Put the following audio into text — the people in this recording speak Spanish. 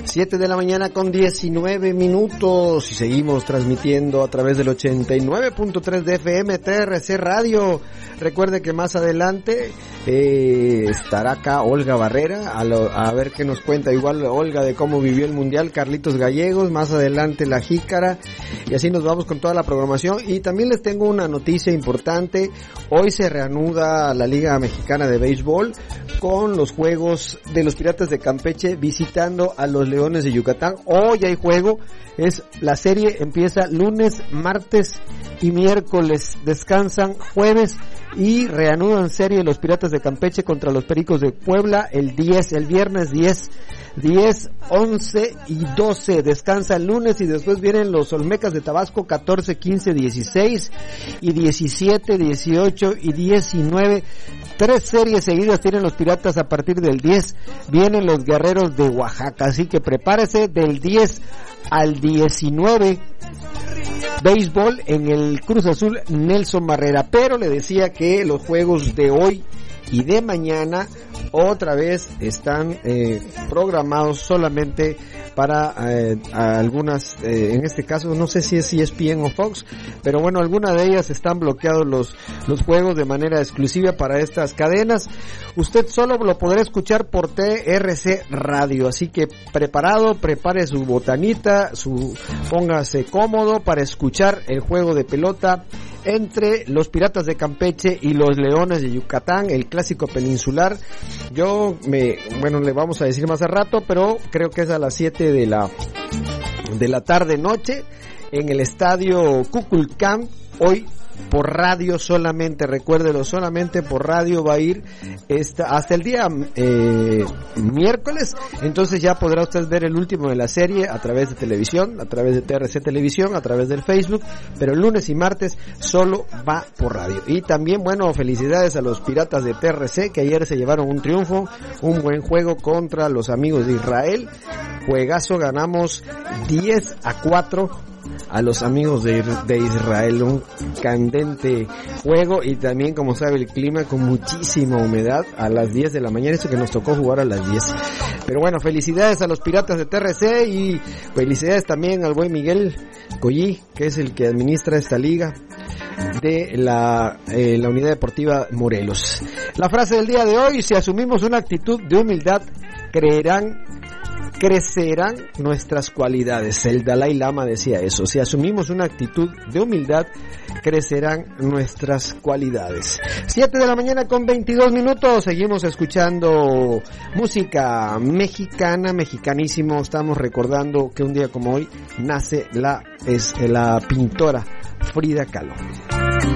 7 de la mañana con 19 minutos y seguimos transmitiendo a través del 89.3 de FM TRC Radio. Recuerde que más adelante estará acá Olga Barrera a ver qué nos cuenta igual Olga de cómo vivió el Mundial, Carlitos Gallegos, más adelante La Jícara, y así nos vamos con toda la programación. Y también les tengo una noticia importante: hoy se reanuda la Liga Mexicana de Béisbol con los juegos de los Piratas de Campeche visitando a los Leones de Yucatán. Hoy hay juego, la serie empieza lunes, martes y miércoles, descansan jueves y reanudan serie los Piratas de Campeche contra los Pericos de Puebla el viernes 10, 11 y 12, descansa el lunes, y después vienen los Olmecas de Tabasco 14, 15, 16 y 17, 18 y 19. 3 series seguidas tienen los Piratas. A partir del 10 vienen los Guerreros de Oaxaca, así que prepárese del 10 al 19. Béisbol en el Cruz Azul Nelson Barrera. Pero le decía que los juegos de hoy y de mañana otra vez están programados solamente para algunas, en este caso no sé si es ESPN o Fox, pero bueno, algunas de ellas están bloqueados los juegos de manera exclusiva para estas cadenas. Usted solo lo podrá escuchar por TRC Radio, así que prepare su botanita, póngase cómodo para escuchar el juego de pelota entre los Piratas de Campeche y los Leones de Yucatán, el clásico peninsular. Le vamos a decir más a rato, pero creo que es a las 7 de la tarde noche en el estadio Kukulcán. Hoy por radio solamente, recuérdelo, solamente por radio va a ir hasta el día miércoles. Entonces ya podrá usted ver el último de la serie a través de televisión, a través de TRC Televisión, a través del Facebook, pero el lunes y martes solo va por radio. Y también, bueno, felicidades a los Piratas de TRC que ayer se llevaron un triunfo, un buen juego contra los amigos de Israel. Juegazo, ganamos 10-4 a los amigos de Israel, un candente juego, y también, como sabe, el clima con muchísima humedad a las 10 de la mañana, eso que nos tocó jugar a las 10. Pero bueno, felicidades a los Piratas de TRC y felicidades también al buen Miguel Collí, que es el que administra esta liga de la Unidad Deportiva Morelos. La frase del día de hoy: si asumimos una actitud de humildad, crecerán nuestras cualidades. El Dalai Lama decía eso: si asumimos una actitud de humildad, crecerán nuestras cualidades. 7 de la mañana con 22 minutos, seguimos escuchando música mexicana, mexicanísimo. Estamos recordando que un día como hoy nace la pintora Frida Kahlo.